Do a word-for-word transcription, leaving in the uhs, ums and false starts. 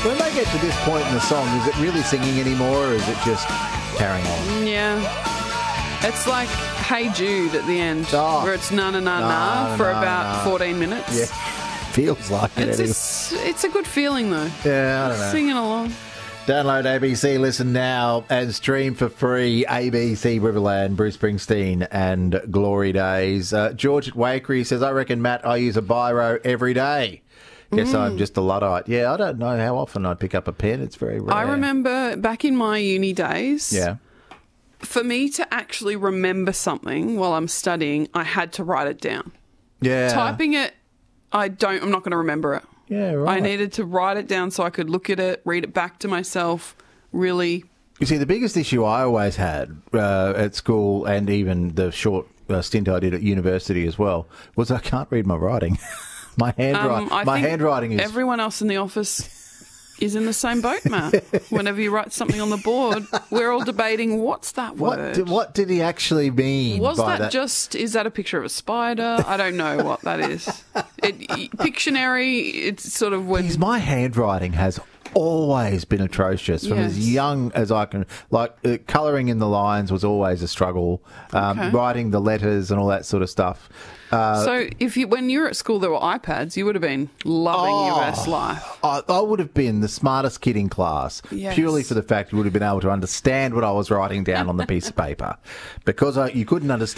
When they get to this point in the song, is it really singing anymore, or is it just carrying on? Yeah. It's like Hey Jude at the end, Oh. where it's na na na Na, na for na, about na. fourteen minutes. Yeah, feels like it. It's, Anyway. it's, it's a good feeling, though. Yeah, I don't know. Singing along. Download A B C Listen now and stream for free A B C Riverland, Bruce Springsteen and Glory Days. Uh, George at Wakery says, I reckon, Matt, I use a biro every day. Guess Mm. I'm just a Luddite. Yeah, I don't know how often I pick up a pen. It's very rare. I remember back in my uni days, Yeah. for me to actually remember something while I'm studying, I had to write it down. Yeah. Typing it, I don't. I'm not going to remember it. Yeah, right. I needed to write it down so I could look at it, read it back to myself, really. You see, the biggest issue I always had uh, at school, and even the short uh, stint I did at university as well, was I can't read my writing. my handwriting, Um, I my think handwriting is Everyone else in the office is in the same boat, Matt. Whenever you write something on the board, we're all debating, what's that what? word? Did, what did he actually mean? Was by that, that just, is that a picture of a spider? I don't know what that is. It, Pictionary, it's sort of when... Because my handwriting has always been atrocious from as Yes. young as I can. Like, uh, colouring in the lines was always a struggle. Um, Okay. Writing the letters and all that sort of stuff. Uh, So if you, when you were at school, there were iPads, you would have been loving your Oh. best life. I, I would have been the smartest kid in class, Yes. purely for the fact you would have been able to understand what I was writing down on the piece of paper. Because I, you couldn't understand